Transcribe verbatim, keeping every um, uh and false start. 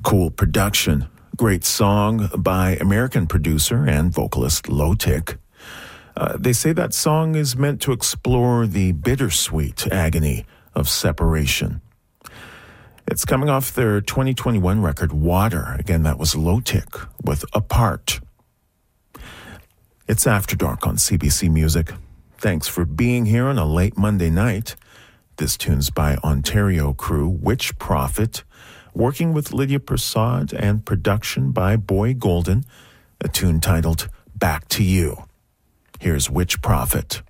Cool production. Great song by American producer and vocalist Low-Tick. Uh, they say that song is meant to explore the bittersweet agony of separation. It's coming off their twenty twenty-one record, Water. Again, that was Low-Tick with Apart. It's After Dark on C B C Music. Thanks for being here on a late Monday night. This tune's by Ontario crew Witch Prophet, working with Lydia Prasad, and production by Boy Golden, a tune titled Back to You. Here's Witch Prophet.